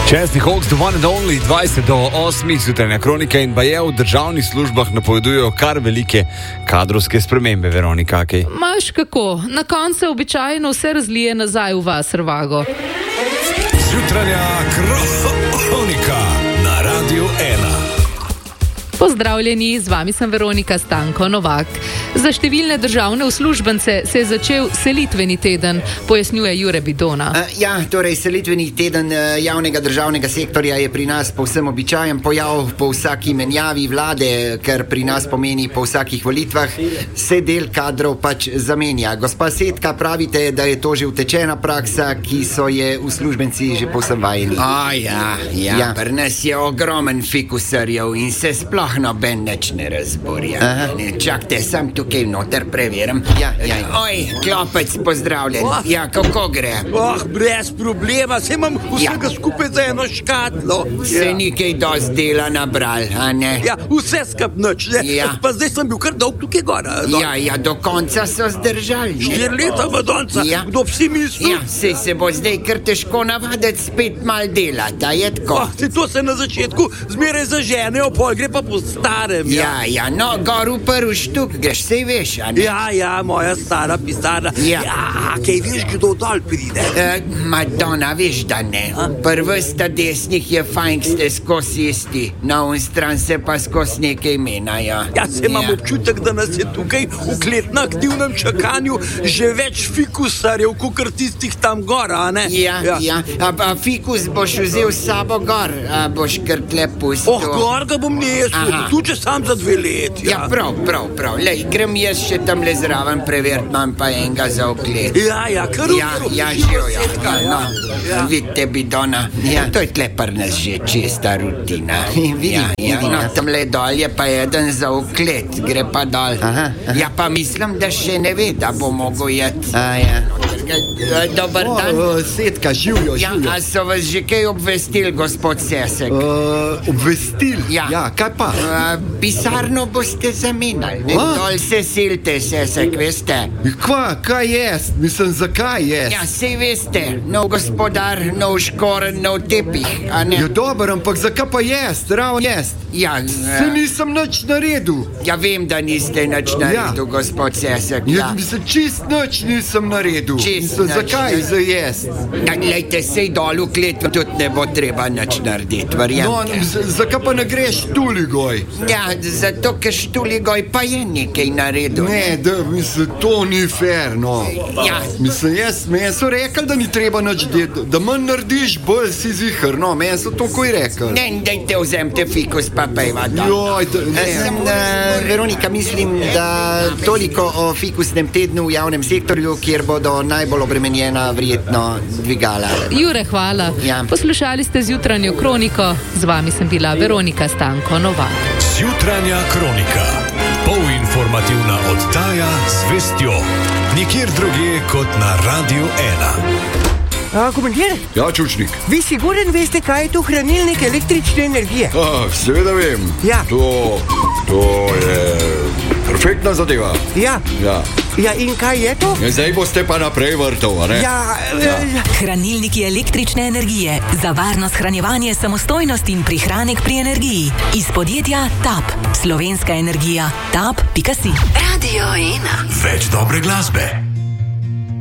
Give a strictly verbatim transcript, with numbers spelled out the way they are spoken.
Česti Hawks, the one and only, dvajset do osmih, jutranja kronika in baje v državnih službah napovedujejo kar velike kadrovske spremembe, Veronika. Okay. Maš kako, na koncu običajno vse razlije nazaj v vas, Rvago. Jutranja kronika na Radiu ena. Pozdravljeni, z vami sem Veronika Stanko Novak. Za številne državne uslužbence se je začel selitveni teden, pojasnjuje Jure Bidona. Uh, ja, torej selitveni teden uh, javnega državnega sektorja je pri nas povsem običajen pojav po vsaki menjavi vlade, ker pri nas pomeni po vsakih volitvah se del kadrov pač zamenja. Gospa Setka, pravite, da je to že utečena praksa, ki so je uslužbenci že povsem vajeni. O ja, ja, ja. Pri nas je ogromen fikusarjev in se sploh noben neč ne razborja. Čakajte, sam tukaj noter preverim. Ja, ja, ja. Oj, klopec, pozdravljen. Oh. Ja, kako gre? Oh, brez problema, se imam vsega ja. skupaj za eno škatlo. Se ja. nikaj dosti dela nabral, a ne? Ja, vse skap noč, ne? Ja. Pa zdaj sem bil kar dolg tukaj gora. Do... Ja, ja, do konca so zdržali. Štiri leta, madonca, ja. kdo vsi misli? Ja, se se bo zdaj kar težko navaditi spet mal dela, da je tako. Oh, se to se na začetku zmeraj zaženejo, pol gre pa po starem. Ja, ja, ja, no, gor v prvi štuk greš, sej veš, a ne? Ja, ja, moja stara pisarna. Ja. Ja, kaj veš, kdo dol pride? Uh, Madonna, veš, da ne. Prvi sta desnih je fajn, ste skozi isti, na on stran se pa skozi nekaj menajo. Ja, se imam ja. občutek, da nas je tukaj v klet na aktivnem čakanju že več fikusarjev, kakor tistih tam gor, a ne? Ja, ja. ja. A, a fikus boš vzel s sabo gor, a boš kar tle pustil? Oh, gor ga bom nesel, tu če sam za dve leti. Ja, ja prav, prav, prav. Lej, grem jaz še tam le zraven preveriti, imam pa enega za oklet. Ja, ja, kar Ja, ja, živo, ja. No, ja. Vidite, Bidona, ja, to je tle par nas že čista rutina. Vidim, ja, ja, vidim. No, tam le dol je pa eden za oklet, gre pa dol. Aha, aha. Ja, pa mislim, da še ne ve, da bo mogel jet. A, ja. Dobar dan. O, Setka, živjo, Ja, živjo. a so vas že kaj obvestil, gospod Sesek? Uh, obvestil? Ja. Ja, kaj pa? Uh, pisarno boste zamenjali. Ne, A? dol se silite, Sesek, veste? Kva, kaj jest? Mislim, zakaj jest? Ja, sej veste, nov gospodar, nov škoren, nov tepih, a ne? Ja, dober, ampak zakaj pa jest? Ravno jest. Ja, Se uh, nisem nič naredil. ja, vem, da niste nič naredil, Ja. gospod Sesek. Ja, Ja. mislim, čist nič nisem naredil. Čist Mislim, nič, zakaj ja. za jest? Ja, glejte, sej dol v kletu tudi ne bo treba nič narediti, No, verjamete. z- zakaj pa ne greš tuligoj? Ja, zato, ker Štuligoj pa je nekaj naredil. Ne, da, mislim, to ni fair, no. Ja. Mislim, jaz, meni so rekli, da ni treba nič delati, da manj narediš, bolj si zihar, no, meni so to kaj rekli. Ne, dajte vzemte fikus pa pejva dol. Joj, da, ne. Jaz sem, uh, Veronika, mislim, da toliko o fikusnem tednu v javnem sektorju, kjer bodo najbolj obremenjena verjetno dvigala. Jure, hvala. Ja. Poslušali ste zjutranjo kroniko, z vami sem bila Veronika Stanko Novak. Jutranja kronika. Polinformativna oddaja z vestjo. Nikjer drugje kot na Radiu ena. A, komandir, Ja, čučnik. vi siguren veste, kaj je to hranilnik električne energije? Ah, seveda vem. Ja. To, to je perfektna zadeva. Ja. Ja. Ja, in kaj je to? Ja, zdaj boste pa naprej vrtov, a ne? Ja, ja. Hranilniki električne energije za varno shranjevanje, samostojnost in prihranek pri energiji. Iz podjetja TAP. Slovenska energija. tap pika si. Radio ena. Več dobre glasbe.